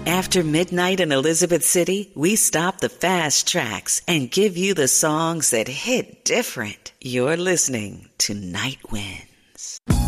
After midnight in Elizabeth City, we stop the fast tracks and give you the songs that hit different. You're listening to Night Winds.